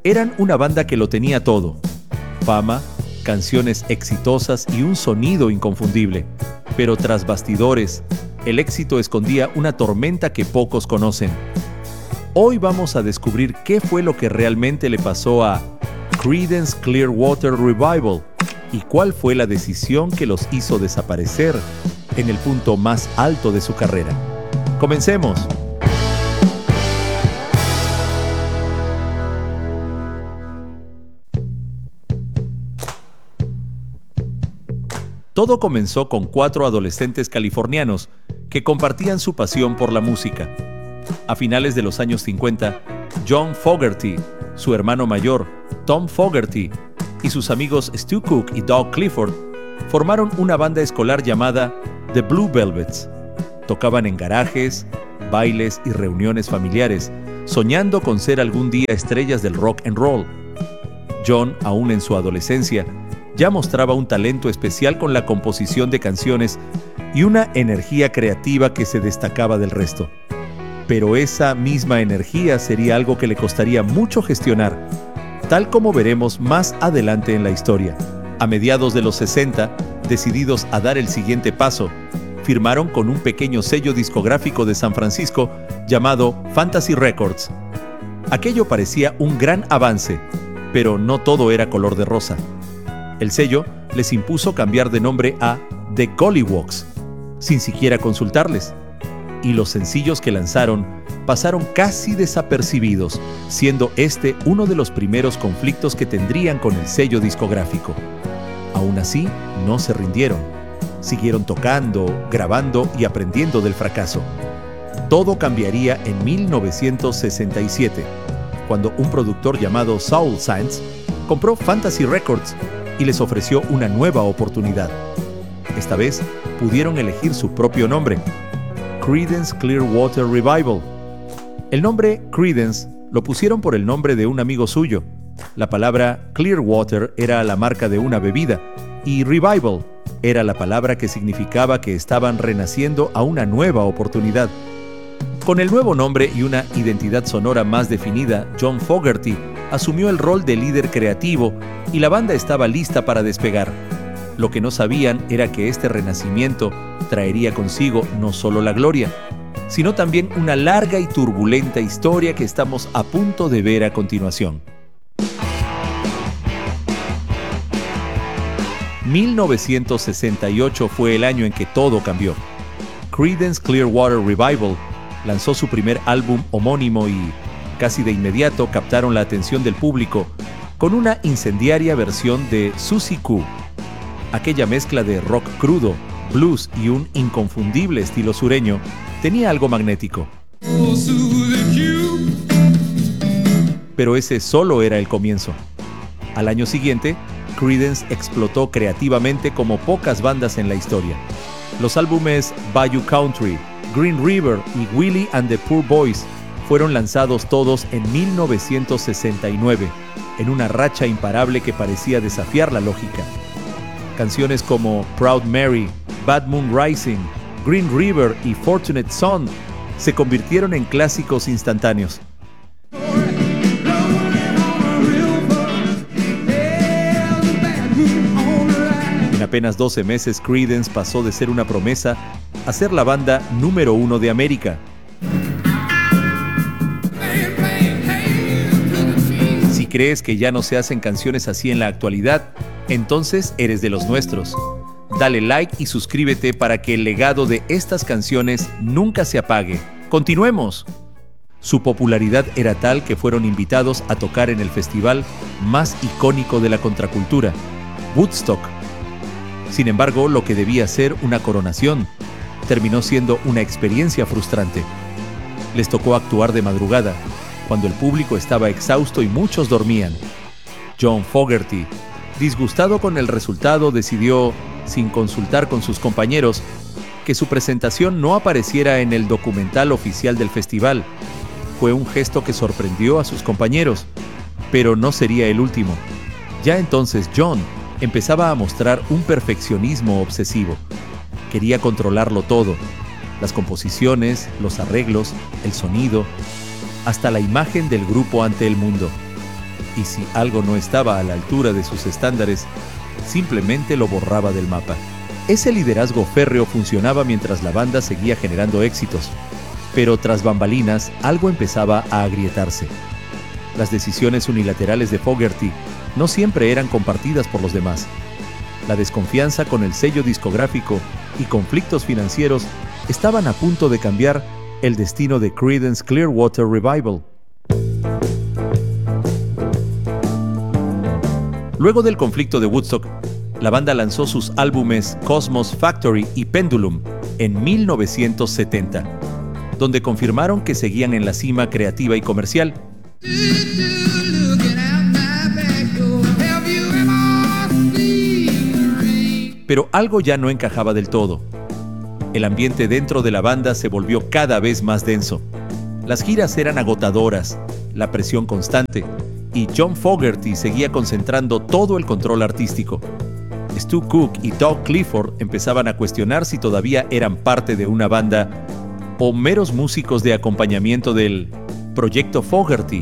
Eran una banda que lo tenía todo: fama, canciones exitosas y un sonido inconfundible. Pero tras bastidores, el éxito escondía una tormenta que pocos conocen. Hoy vamos a descubrir qué fue lo que realmente le pasó a Creedence Clearwater Revival y cuál fue la decisión que los hizo desaparecer en el punto más alto de su carrera. ¡Comencemos! Todo comenzó con 4 adolescentes californianos que compartían su pasión por la música. A finales de los años 50, John Fogerty, su hermano mayor, Tom Fogerty, y sus amigos Stu Cook y Doug Clifford formaron una banda escolar llamada The Blue Velvets. Tocaban en garajes, bailes y reuniones familiares, soñando con ser algún día estrellas del rock and roll. John, aún en su adolescencia, ya mostraba un talento especial con la composición de canciones y una energía creativa que se destacaba del resto. Pero esa misma energía sería algo que le costaría mucho gestionar, tal como veremos más adelante en la historia. A mediados de los 60, decididos a dar el siguiente paso, firmaron con un pequeño sello discográfico de San Francisco llamado Fantasy Records. Aquello parecía un gran avance, pero no todo era color de rosa. El sello les impuso cambiar de nombre a The Golliwogs, sin siquiera consultarles. Y los sencillos que lanzaron pasaron casi desapercibidos, siendo este uno de los primeros conflictos que tendrían con el sello discográfico. Aún así, no se rindieron. Siguieron tocando, grabando y aprendiendo del fracaso. Todo cambiaría en 1967, cuando un productor llamado Saul Zaentz compró Fantasy Records y les ofreció una nueva oportunidad. Esta vez pudieron elegir su propio nombre: Creedence Clearwater Revival. El nombre Creedence lo pusieron por el nombre de un amigo suyo. La palabra Clearwater era la marca de una bebida y Revival era la palabra que significaba que estaban renaciendo a una nueva oportunidad. Con el nuevo nombre y una identidad sonora más definida, John Fogerty asumió el rol de líder creativo y la banda estaba lista para despegar. Lo que no sabían era que este renacimiento traería consigo no solo la gloria, sino también una larga y turbulenta historia que estamos a punto de ver a continuación. 1968 fue el año en que todo cambió. Creedence Clearwater Revival lanzó su primer álbum homónimo y, casi de inmediato, captaron la atención del público con una incendiaria versión de Suzy Q. Aquella mezcla de rock crudo, blues y un inconfundible estilo sureño tenía algo magnético. Pero ese solo era el comienzo. Al año siguiente, Creedence explotó creativamente como pocas bandas en la historia. Los álbumes Bayou Country, Green River y Willie and the Poor Boys fueron lanzados todos en 1969, en una racha imparable que parecía desafiar la lógica. Canciones como Proud Mary, Bad Moon Rising, Green River y Fortunate Son se convirtieron en clásicos instantáneos. En apenas 12 meses, Creedence pasó de ser una promesa a ser la banda número 1 de América. Si crees que ya no se hacen canciones así en la actualidad, entonces eres de los nuestros. Dale like y suscríbete para que el legado de estas canciones nunca se apague. ¡Continuemos! Su popularidad era tal que fueron invitados a tocar en el festival más icónico de la contracultura, Woodstock. Sin embargo, lo que debía ser una coronación terminó siendo una experiencia frustrante. Les tocó actuar de madrugada, cuando el público estaba exhausto y muchos dormían. John Fogerty, disgustado con el resultado, decidió, sin consultar con sus compañeros, que su presentación no apareciera en el documental oficial del festival. Fue un gesto que sorprendió a sus compañeros, pero no sería el último. Ya entonces John empezaba a mostrar un perfeccionismo obsesivo. Quería controlarlo todo: las composiciones, los arreglos, el sonido, hasta la imagen del grupo ante el mundo. y si algo no estaba a la altura de sus estándares, simplemente lo borraba del mapa. Ese liderazgo férreo funcionaba mientras la banda seguía generando éxitos, pero tras bambalinas algo empezaba a agrietarse. Las decisiones unilaterales de Fogerty no siempre eran compartidas por los demás. La desconfianza con el sello discográfico y conflictos financieros estaban a punto de cambiar el destino de Creedence Clearwater Revival. Luego del conflicto de Woodstock, la banda lanzó sus álbumes Cosmos Factory y Pendulum en 1970, donde confirmaron que seguían en la cima creativa y comercial. Pero algo ya no encajaba del todo. El ambiente dentro de la banda se volvió cada vez más denso. Las giras eran agotadoras, la presión constante, y John Fogerty seguía concentrando todo el control artístico. Stu Cook y Doug Clifford empezaban a cuestionar si todavía eran parte de una banda o meros músicos de acompañamiento del Proyecto Fogerty.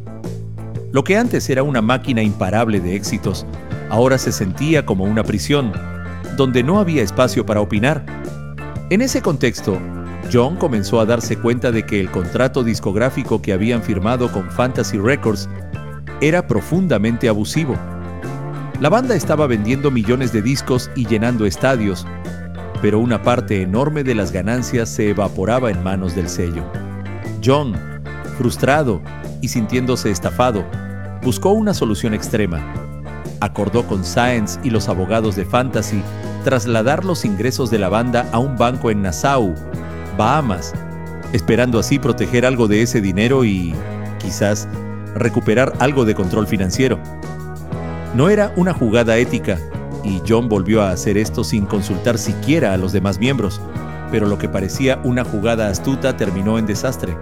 Lo que antes era una máquina imparable de éxitos, ahora se sentía como una prisión, donde no había espacio para opinar. En ese contexto, John comenzó a darse cuenta de que el contrato discográfico que habían firmado con Fantasy Records era profundamente abusivo. La banda estaba vendiendo millones de discos y llenando estadios, pero una parte enorme de las ganancias se evaporaba en manos del sello. John, frustrado y sintiéndose estafado, buscó una solución extrema. Acordó con Sáenz y los abogados de Fantasy trasladar los ingresos de la banda a un banco en Nassau, Bahamas, esperando así proteger algo de ese dinero y, quizás, recuperar algo de control financiero. No era una jugada ética, y John volvió a hacer esto sin consultar siquiera a los demás miembros, pero lo que parecía una jugada astuta terminó en desastre.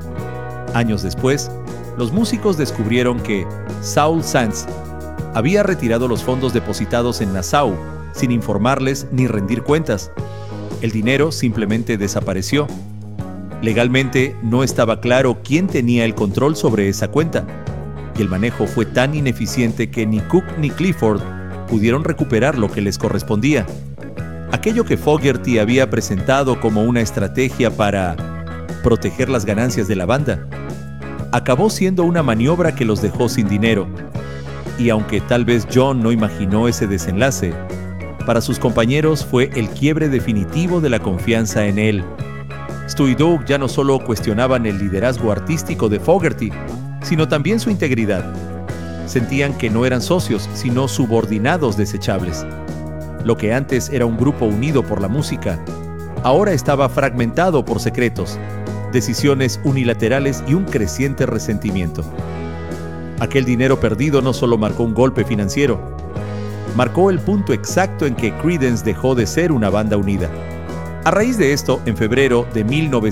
Años después, los músicos descubrieron que Saul Zaentz había retirado los fondos depositados en Nassau sin informarles ni rendir cuentas. El dinero simplemente desapareció. Legalmente no estaba claro quién tenía el control sobre esa cuenta, y el manejo fue tan ineficiente que ni Cook ni Clifford pudieron recuperar lo que les correspondía. Aquello que Fogerty había presentado como una estrategia para proteger las ganancias de la banda, acabó siendo una maniobra que los dejó sin dinero. Y aunque tal vez John no imaginó ese desenlace, para sus compañeros fue el quiebre definitivo de la confianza en él. Stu y Doug ya no solo cuestionaban el liderazgo artístico de Fogerty, sino también su integridad. Sentían que no eran socios, sino subordinados desechables. Lo que antes era un grupo unido por la música, ahora estaba fragmentado por secretos, decisiones unilaterales y un creciente resentimiento. Aquel dinero perdido no solo marcó un golpe financiero, marcó el punto exacto en que Creedence dejó de ser una banda unida. A raíz de esto, en febrero de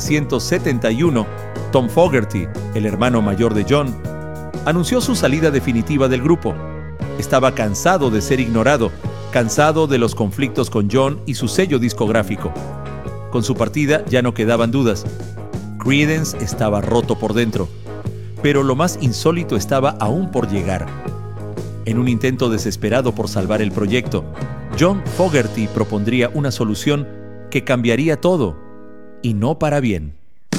1971, Tom Fogerty, el hermano mayor de John, anunció su salida definitiva del grupo. Estaba cansado de ser ignorado, cansado de los conflictos con John y su sello discográfico. Con su partida ya no quedaban dudas. Creedence estaba roto por dentro, pero lo más insólito estaba aún por llegar. En un intento desesperado por salvar el proyecto, John Fogerty propondría una solución que cambiaría todo, y no para bien.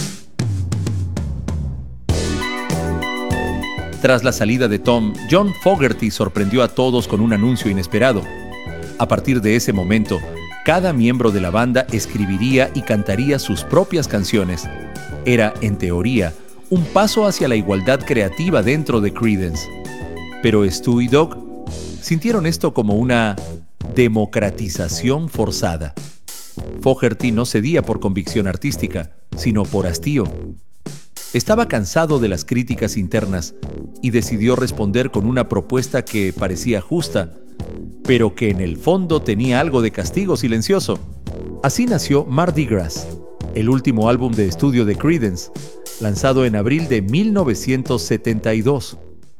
Tras la salida de Tom, John Fogerty sorprendió a todos con un anuncio inesperado. A partir de ese momento, cada miembro de la banda escribiría y cantaría sus propias canciones. Era, en teoría, un paso hacia la igualdad creativa dentro de Creedence. Pero Stu y Doug sintieron esto como una democratización forzada. Fogerty no cedía por convicción artística, sino por hastío. Estaba cansado de las críticas internas y decidió responder con una propuesta que parecía justa, pero que en el fondo tenía algo de castigo silencioso. Así nació Mardi Gras, el último álbum de estudio de Creedence, lanzado en abril de 1972.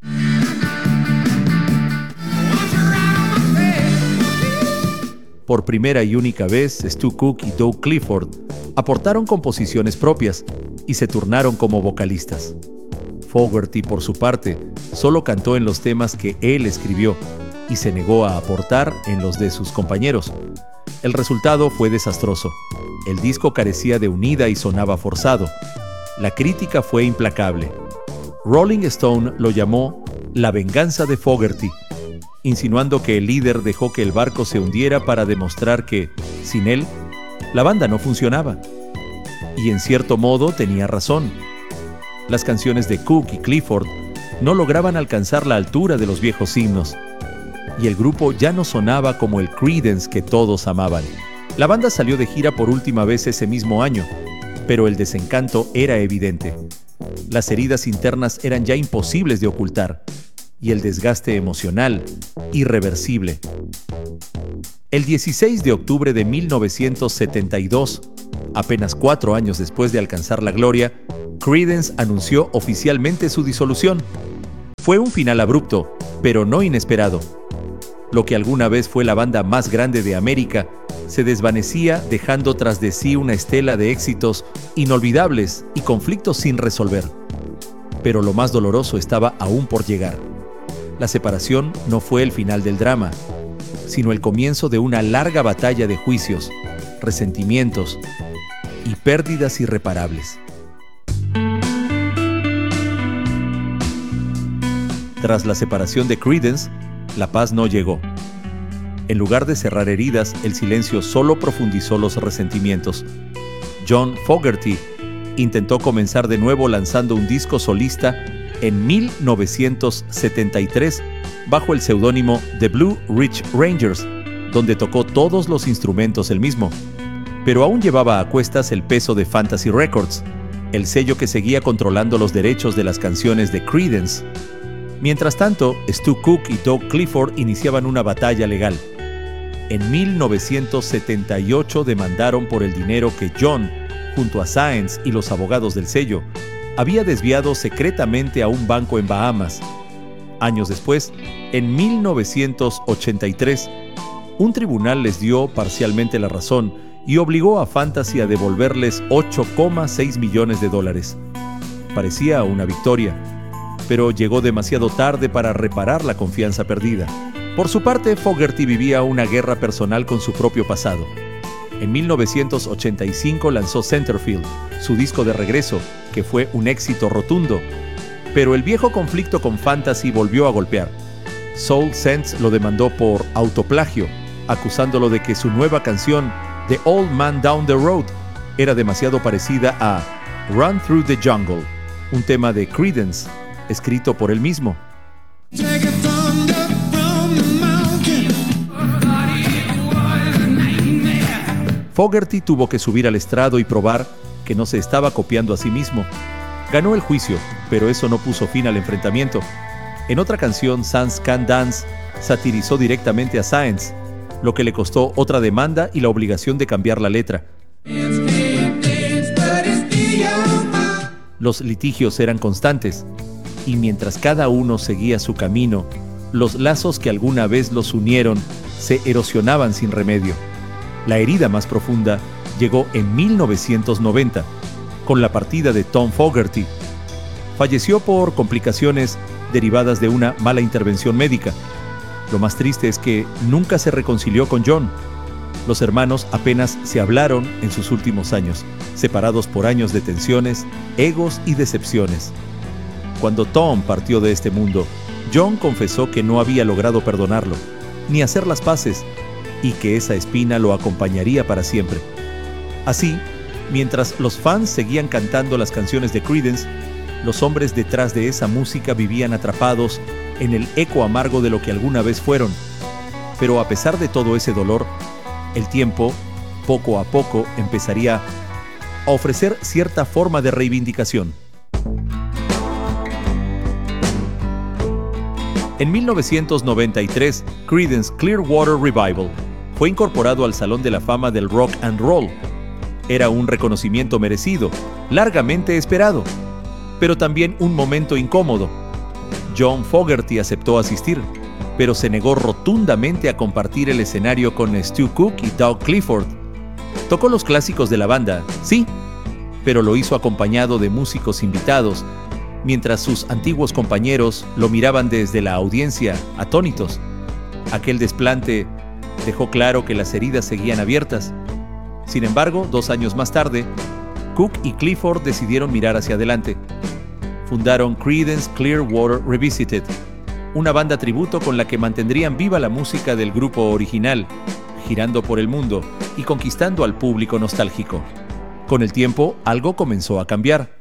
Por primera y única vez, Stu Cook y Doug Clifford aportaron composiciones propias y se turnaron como vocalistas. Fogerty, por su parte, solo cantó en los temas que él escribió y se negó a aportar en los de sus compañeros. El resultado fue desastroso. El disco carecía de unida y sonaba forzado. La crítica fue implacable. Rolling Stone lo llamó la venganza de Fogerty, insinuando que el líder dejó que el barco se hundiera para demostrar que, sin él, la banda no funcionaba. Y en cierto modo tenía razón. Las canciones de Cook y Clifford no lograban alcanzar la altura de los viejos himnos, y el grupo ya no sonaba como el Creedence que todos amaban. La banda salió de gira por última vez ese mismo año, pero el desencanto era evidente. Las heridas internas eran ya imposibles de ocultar, y el desgaste emocional, irreversible. El 16 de octubre de 1972, apenas 4 años después de alcanzar la gloria, Creedence anunció oficialmente su disolución. Fue un final abrupto, pero no inesperado. Lo que alguna vez fue la banda más grande de América se desvanecía, dejando tras de sí una estela de éxitos inolvidables y conflictos sin resolver. Pero lo más doloroso estaba aún por llegar. La separación no fue el final del drama, sino el comienzo de una larga batalla de juicios, resentimientos y pérdidas irreparables. Tras la separación de Creedence, la paz no llegó. En lugar de cerrar heridas, el silencio solo profundizó los resentimientos. John Fogerty intentó comenzar de nuevo lanzando un disco solista en 1973 bajo el seudónimo The Blue Ridge Rangers, donde tocó todos los instrumentos él mismo. Pero aún llevaba a cuestas el peso de Fantasy Records, el sello que seguía controlando los derechos de las canciones de Creedence. Mientras tanto, Stu Cook y Doug Clifford iniciaban una batalla legal. En 1978 demandaron por el dinero que John, junto a Sáenz y los abogados del sello, había desviado secretamente a un banco en Bahamas. Años después, en 1983, un tribunal les dio parcialmente la razón y obligó a Fantasy a devolverles $8,6 millones. Parecía una victoria, pero llegó demasiado tarde para reparar la confianza perdida. Por su parte, Fogerty vivía una guerra personal con su propio pasado. En 1985 lanzó Centerfield, su disco de regreso, que fue un éxito rotundo. Pero el viejo conflicto con Fantasy volvió a golpear. Soul Sense lo demandó por autoplagio, acusándolo de que su nueva canción, The Old Man Down the Road, era demasiado parecida a Run Through the Jungle, un tema de Creedence, escrito por él mismo. Fogerty tuvo que subir al estrado y probar que no se estaba copiando a sí mismo. Ganó el juicio, pero eso no puso fin al enfrentamiento. En otra canción, Sans Can Dance satirizó directamente a Sáenz, lo que le costó otra demanda y la obligación de cambiar la letra. Los litigios eran constantes, y mientras cada uno seguía su camino, los lazos que alguna vez los unieron se erosionaban sin remedio. La herida más profunda llegó en 1990, con la partida de Tom Fogerty. Falleció por complicaciones derivadas de una mala intervención médica. Lo más triste es que nunca se reconcilió con John. Los hermanos apenas se hablaron en sus últimos años, separados por años de tensiones, egos y decepciones. Cuando Tom partió de este mundo, John confesó que no había logrado perdonarlo, ni hacer las paces, y que esa espina lo acompañaría para siempre. Así, mientras los fans seguían cantando las canciones de Creedence, los hombres detrás de esa música vivían atrapados en el eco amargo de lo que alguna vez fueron. Pero a pesar de todo ese dolor, el tiempo, poco a poco, empezaría a ofrecer cierta forma de reivindicación. En 1993, Creedence Clearwater Revival fue incorporado al Salón de la Fama del Rock and Roll. Era un reconocimiento merecido, largamente esperado, pero también un momento incómodo. John Fogerty aceptó asistir, pero se negó rotundamente a compartir el escenario con Stu Cook y Doug Clifford. Tocó los clásicos de la banda, sí, pero lo hizo acompañado de músicos invitados mientras sus antiguos compañeros lo miraban desde la audiencia, atónitos. Aquel desplante dejó claro que las heridas seguían abiertas. Sin embargo, 2 años más tarde, Cook y Clifford decidieron mirar hacia adelante. Fundaron Creedence Clearwater Revisited, una banda tributo con la que mantendrían viva la música del grupo original, girando por el mundo y conquistando al público nostálgico. Con el tiempo, algo comenzó a cambiar.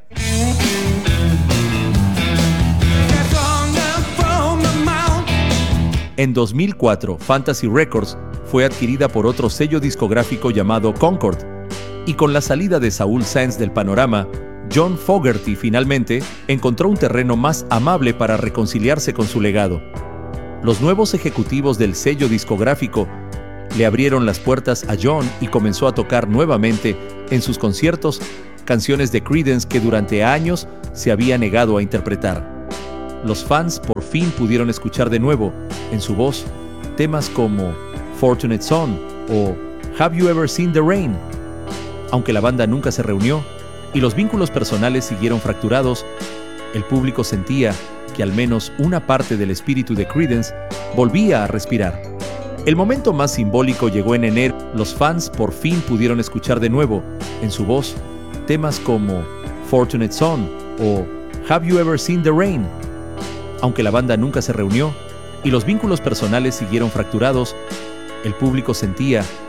En 2004, Fantasy Records fue adquirida por otro sello discográfico llamado Concord, y con la salida de Saul Zaentz del panorama, John Fogerty finalmente encontró un terreno más amable para reconciliarse con su legado. Los nuevos ejecutivos del sello discográfico le abrieron las puertas a John y comenzó a tocar nuevamente en sus conciertos canciones de Creedence que durante años se había negado a interpretar. Los fans por fin pudieron escuchar de nuevo, en su voz, temas como Fortunate Son o Have You Ever Seen the Rain? Aunque la banda nunca se reunió y los vínculos personales siguieron fracturados, el público sentía que al menos una parte del espíritu de Creedence volvía a respirar. El momento más simbólico llegó en enero. Los fans por fin pudieron escuchar de nuevo, en su voz, temas como Fortunate Son o Have You Ever Seen the Rain? Aunque la banda nunca se reunió y los vínculos personales siguieron fracturados, el público sentía